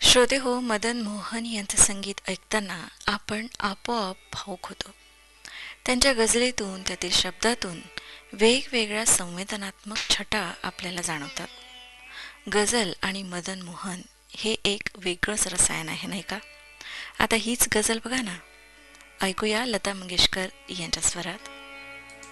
श्रोते हो, मदन मोहन यांचं संगीत ऐकताना आपण आपोआप भावुक होतो. त्यांच्या गझलेतून, त्यातील शब्दातून वेगवेगळ्या संवेदनात्मक छटा आपल्याला जाणवतात. गझल आणि मदन मोहन हे एक वेगळंच रसायन आहे, नाही का? आता हीच गझल बघा ना. ऐकूया लता मंगेशकर यांच्या स्वरात.